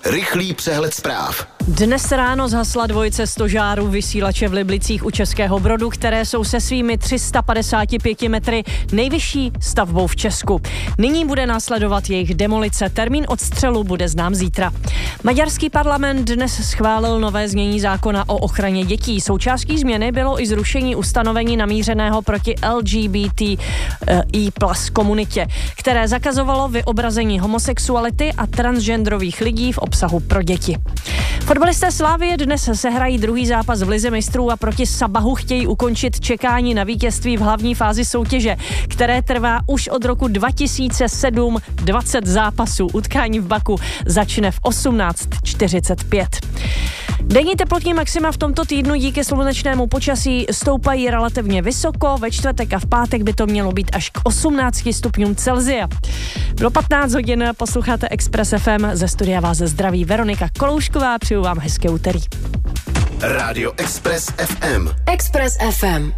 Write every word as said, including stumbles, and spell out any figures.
Rychlý přehled zpráv. Dnes ráno zhasla dvojice stožárů vysílače v Liblicích u Českého Brodu, které jsou se svými tři sta padesát pět metry nejvyšší stavbou v Česku. Nyní bude následovat jejich demolice. Termín odstřelu bude znám zítra. Maďarský parlament dnes schválil nové znění zákona o ochraně dětí. Součástí změny bylo i zrušení ustanovení namířeného proti L G B T I plus komunitě, které zakazovalo vyobrazení homosexuality a transgenderových lidí v obsahu pro děti. Fotbalisté Slavie dnes sehrají druhý zápas v Lize mistrů a proti Sabahu chtějí ukončit čekání na vítězství v hlavní fázi soutěže, které trvá už od roku dva tisíce sedm, dvacet zápasů. Utkání v Baku začne v osmnáct čtyřicet pět. Denní teplotní maxima v tomto týdnu díky slunečnému počasí stoupají relativně vysoko, ve čtvrtek a v pátek by to mělo být až k osmnácti stupňům Celsia. Bylo patnáct hodin, posloucháte Express F M, ze studia vás zdraví Veronika Koloušková, přeju vám hezké úterý. Rádio Express F M. Express F M.